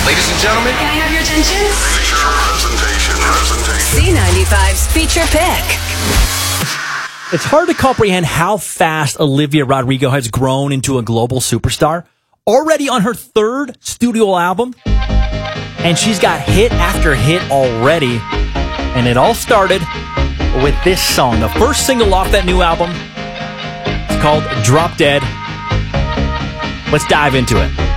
Ladies and gentlemen, Can I have your attention? Presentation. C95's feature pick. It's hard to comprehend how fast Olivia Rodrigo has grown into a global superstar. Already on her third studio album, and she's got hit after hit already. And it all started with this song, the first single off that new album. It's called Drop Dead. Let's dive into it.